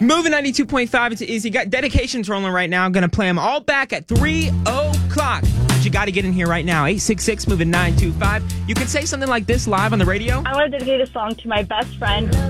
Moving 92.5, it's Izzy. Got dedications rolling right now. I'm going to play them all back at 3 o'clock. But you got to get in here right now. 866 moving 925. You can say something like this live on the radio. I want to dedicate a song to my best friend.